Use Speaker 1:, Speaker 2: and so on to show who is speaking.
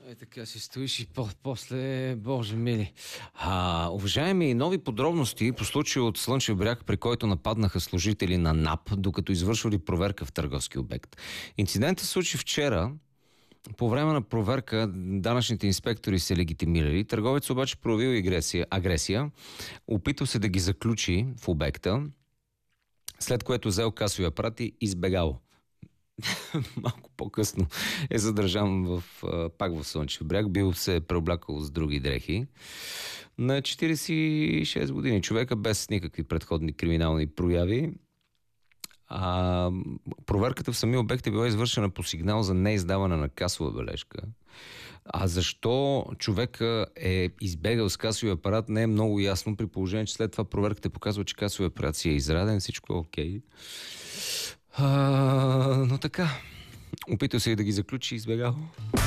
Speaker 1: Така си стоиш и после, боже мили. Уважаеми, нови подробности по случая от Слънчев бряг, при който нападнаха служители на НАП, докато извършвали проверка в търговски обект. Инцидентът се случи вчера. По време на проверка данъчните инспектори се легитимирали. Търговец обаче проявил агресия, опитал се да ги заключи в обекта, след което взел касови апарат и избегал. Малко по-късно е задържан пак в Слънчев бряг. Бил се преоблякал с други дрехи. На 46 години човека без никакви предходни криминални прояви. Проверката в самия обект е била извършена по сигнал за неиздаване на касова бележка. А защо човека е избегал с касови апарат, не е много ясно, при положение, че след това проверката показва, че касови апарат си е израден, всичко е окей. Но така, опитал се и да ги заключи и избегал.